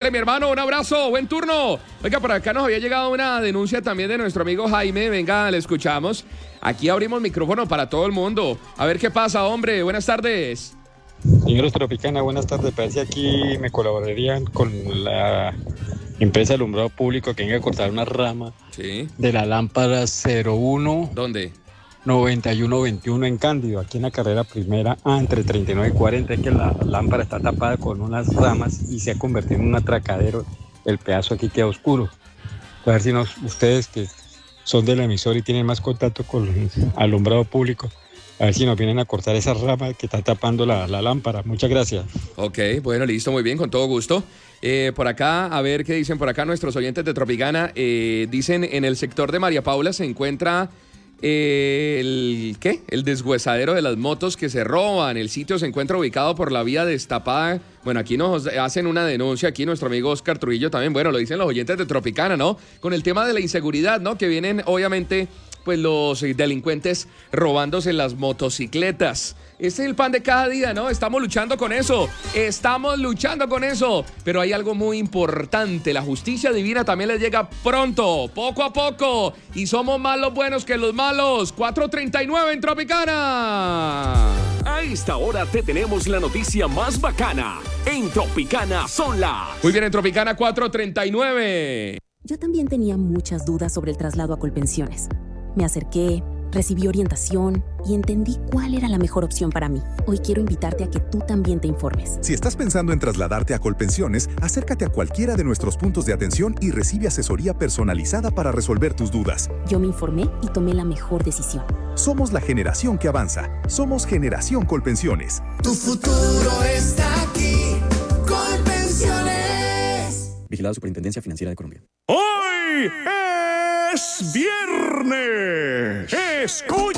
mi hermano, un abrazo, buen turno. Oiga, por acá nos había llegado una denuncia también de nuestro amigo Jaime. Venga, le escuchamos. Aquí abrimos micrófono para todo el mundo. A ver qué pasa, hombre. Buenas tardes. Señores Tropicana, buenas tardes. Parece aquí me colaborarían con la empresa de alumbrado público que venga a cortar una rama de la lámpara 01. ¿Dónde? 9121 en Cándido, aquí en la carrera primera A, entre 39 y 40. Es que la lámpara está tapada con unas ramas y se ha convertido en un atracadero. El pedazo aquí queda oscuro. A ver si ustedes que son del emisor y tienen más contacto con el alumbrado público, a ver si nos vienen a cortar esa rama que está tapando la lámpara. Muchas gracias. Ok, bueno, listo, muy bien, con todo gusto. Por acá, a ver qué dicen por acá nuestros oyentes de Tropicana. Dicen, en el sector de María Paula se encuentra el deshuesadero de las motos que se roban. El sitio se encuentra ubicado por la vía destapada. Bueno, aquí nos hacen una denuncia, aquí nuestro amigo Oscar Trujillo también, bueno, lo dicen los oyentes de Tropicana, ¿no? Con el tema de la inseguridad, ¿no? Que vienen, obviamente, pues los delincuentes robándose las motocicletas. Ese es el pan de cada día, ¿no? Estamos luchando con eso. Pero hay algo muy importante. La justicia divina también les llega pronto, poco a poco. Y somos más los buenos que los malos. 4:39 en Tropicana. A esta hora te tenemos la noticia más bacana. En Tropicana son las... Muy bien, en Tropicana 4:39. Yo también tenía muchas dudas sobre el traslado a Colpensiones. Me acerqué, recibí orientación y entendí cuál era la mejor opción para mí. Hoy quiero invitarte a que tú también te informes. Si estás pensando en trasladarte a Colpensiones, acércate a cualquiera de nuestros puntos de atención y recibe asesoría personalizada para resolver tus dudas. Yo me informé y tomé la mejor decisión. Somos la generación que avanza. Somos Generación Colpensiones. Tu futuro está aquí. Colpensiones. Vigilado Superintendencia Financiera de Colombia. ¡Hoy es viernes! ¡Escucha!